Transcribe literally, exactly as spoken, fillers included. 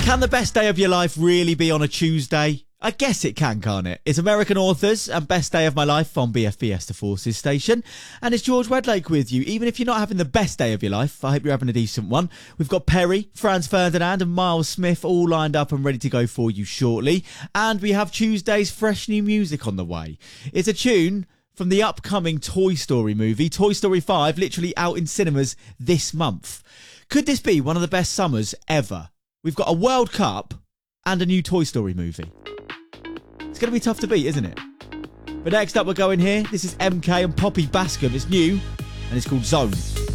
Can the best day of your life really be on a Tuesday? I guess it can, can't it? It's American Authors and Best Day of My Life on B F Fiesta Forces Station. And it's George Wedlake with you. Even if you're not having the best day of your life, I hope you're having a decent one. We've got Perry, Franz Ferdinand and Miles Smith all lined up and ready to go for you shortly. And we have Tuesday's fresh new music on the way. It's a tune from the upcoming Toy Story movie, Toy Story five, literally out in cinemas this month. Could this be one of the best summers ever? We've got a World Cup and a new Toy Story movie. It's going to be tough to beat, isn't it? But next up we're going here. This is M K and Poppy Bascom. It's new and it's called Zone.